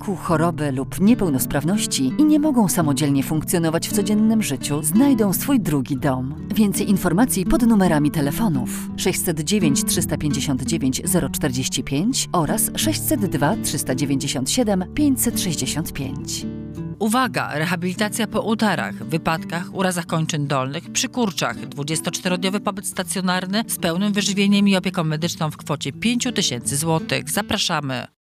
wieku, choroby lub niepełnosprawności i nie mogą samodzielnie funkcjonować w codziennym życiu, znajdą swój drugi dom. Więcej informacji pod numerami telefonów 609 359 045 oraz 602 397 565. Uwaga! Rehabilitacja po udarach, wypadkach, urazach kończyn dolnych, przy kurczach. 24-dniowy pobyt stacjonarny z pełnym wyżywieniem i opieką medyczną w kwocie 5 000 złotych. Zapraszamy!